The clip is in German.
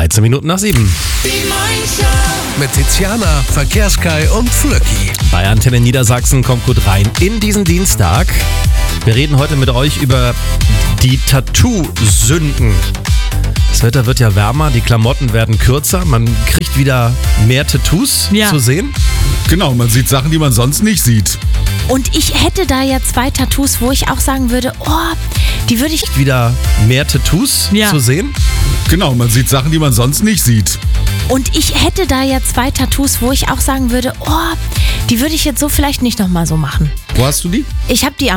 13 Minuten nach 7. Die Morningshow. Mit Tiziana, Verkehrskai und Flöcki. Bei Antenne Niedersachsen kommt gut rein in diesen Dienstag. Wir reden heute mit euch über die Tattoo-Sünden. Das Wetter wird ja wärmer, die Klamotten werden kürzer, man kriegt wieder mehr Tattoos zu sehen. Genau, man sieht Sachen, die man sonst nicht sieht. Und ich hätte da ja 2 Tattoos, wo ich auch sagen würde, die würde ich... Wieder mehr Tattoos zu sehen. Genau, man sieht Sachen, die man sonst nicht sieht. Und ich hätte da ja 2 Tattoos, wo ich auch sagen würde, die würde ich jetzt so vielleicht nicht nochmal so machen. Wo hast du die? Ich habe die